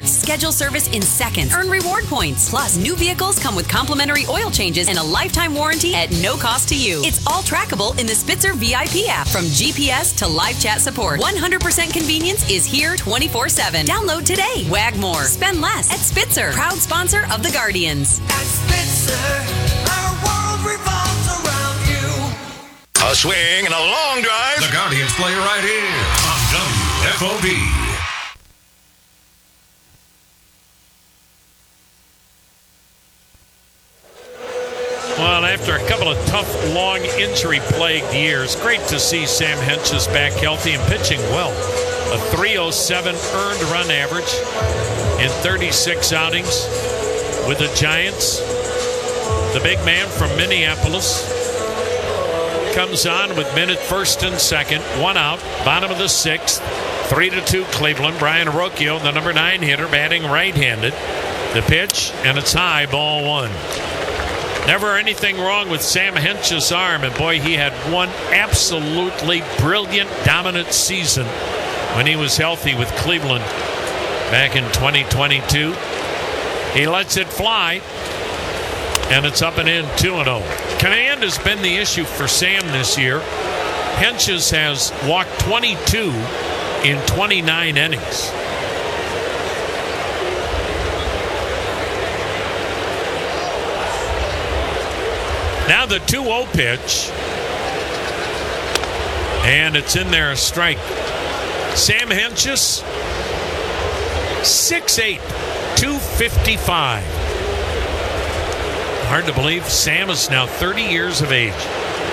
parts. Schedule service in seconds. Earn reward points. Plus, new vehicles come with complimentary oil changes and a lifetime warranty at no cost to you. It's all trackable in the Spitzer VIP app. From GPS to live chat support, 100% convenience is here 24/7. Download today. Wagmore. Spend less at Spitzer. Proud sponsor of the Guardians. At Spitzer, our world revolves around you. A swing and a long drive. The Guardians play right here on WFOV. Well, after a couple of tough, long, injury-plagued years, great to see Sam Hentges back healthy and pitching well. A .307 earned run average in 36 outings with the Giants. The big man from Minneapolis comes on with men at first and second, one out, bottom of the sixth, 3-2 Cleveland. Brian Rocchio, the number 9 hitter, batting right-handed. The pitch, and it's high, ball one. Never anything wrong with Sam Hentges' arm, and boy, he had one absolutely brilliant, dominant season when he was healthy with Cleveland back in 2022. He lets it fly, and it's up and in, 2-0. Command has been the issue for Sam this year. Hentges has walked 22 in 29 innings. Now the 2-0 pitch, and it's in there, a strike. Sam Hentges, 6'8", 255. Hard to believe Sam is now 30 years of age.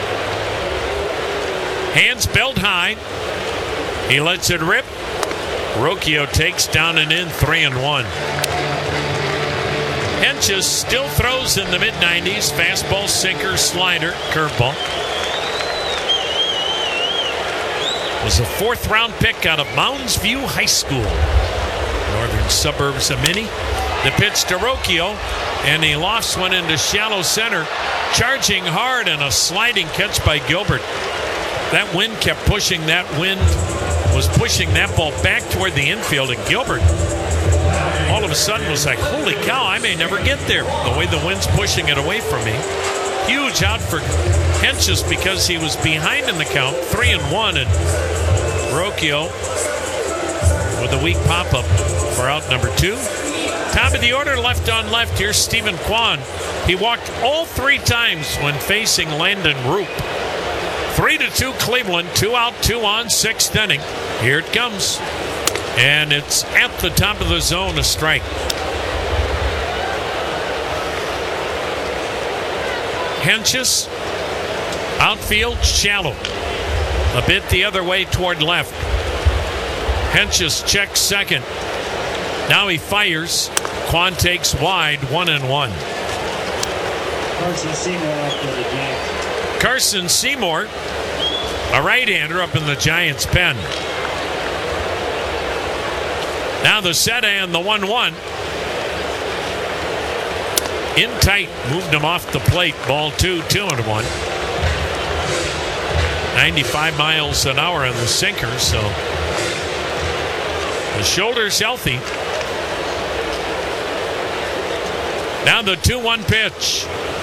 Hands belt high. He lets it rip. Rocchio takes down and in, 3-1. Hentges still throws in the mid-90s. Fastball, sinker, slider, curveball. Was a 4th-round pick out of Mounds View High School, northern suburbs of Minnie. The pitch to Rocchio, and he lofts one into shallow center. Charging hard, and a sliding catch by Gilbert. That wind kept pushing that wind. Was pushing that ball back toward the infield, and Gilbert all of a sudden was like, holy cow, I may never get there. The way the wind's pushing it away from me. Huge out for Hentges because he was behind in the count, 3-1, and Rocchio with a weak pop-up for out number 2. Top of the order, left on left, here's Stephen Kwan. He walked all 3 times when facing Landon Roop. 3-2 Cleveland, 2 out, 2 on, 6th inning. Here it comes. And it's at the top of the zone, a strike. Hentges, outfield, shallow. A bit the other way toward left. Hentges checks second. Now he fires. Kwan takes wide, 1-1. Carson Seymour after the Giants. Carson Seymour, a right-hander up in the Giants' pen. Now the set and the 1-1. In tight, moved him off the plate. Ball 2, 2-1. 95 miles an hour on the sinker, so the shoulder's healthy. Now the 2-1 pitch.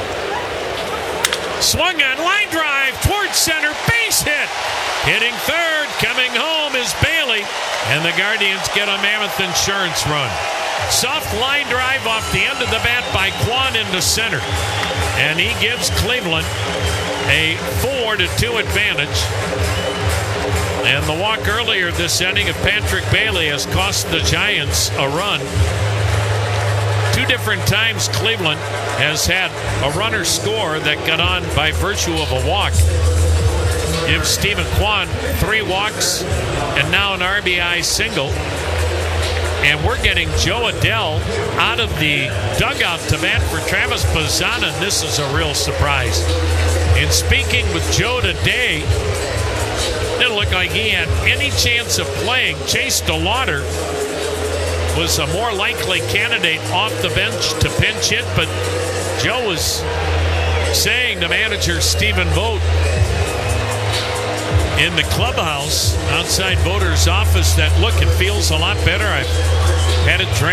Swung on, line drive towards center, base hit. Hitting third, coming home is Bailey, and the Guardians get a mammoth insurance run. Soft line drive off the end of the bat by Kwan into center, and he gives Cleveland a 4-2 advantage. And the walk earlier this inning of Patrick Bailey has cost the Giants a run. 2 different times Cleveland has had a runner score that got on by virtue of a walk. Gives Stephen Kwan 3 walks and now an RBI single. And we're getting Jo Adell out of the dugout to bat for Travis Bazzana, and this is a real surprise. In speaking with Joe today, didn't look like he had any chance of playing. Chase DeLauder was a more likely candidate off the bench to pinch hit, but Joe was saying to manager Stephen Vogt in the clubhouse outside Voter's office that, look, it feels a lot better. I've had it